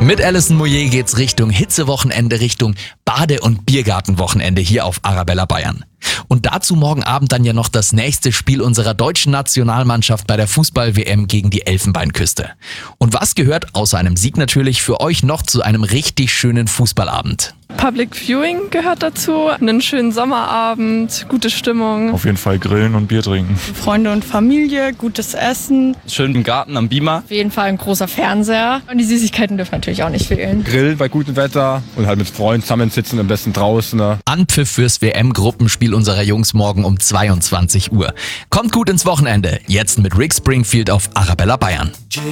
Mit Alison Moyet geht's Richtung Hitzewochenende, Richtung Bade- und Biergartenwochenende hier auf Arabella Bayern. Und dazu morgen Abend dann ja noch das nächste Spiel unserer deutschen Nationalmannschaft bei der Fußball-WM gegen die Elfenbeinküste. Und was gehört außer einem Sieg natürlich für euch noch zu einem richtig schönen Fußballabend? Public Viewing gehört dazu, einen schönen Sommerabend, gute Stimmung. Auf jeden Fall grillen und Bier trinken. Freunde und Familie, gutes Essen. Schön im Garten am Beamer. Auf jeden Fall ein großer Fernseher. Und die Süßigkeiten dürfen natürlich auch nicht fehlen. Grillen bei gutem Wetter und halt mit Freunden zusammensitzen, am besten draußen. Ne? Anpfiff fürs WM-Gruppenspiel unserer Jungs morgen um 22 Uhr. Kommt gut ins Wochenende. Jetzt mit Rick Springfield auf Arabella Bayern.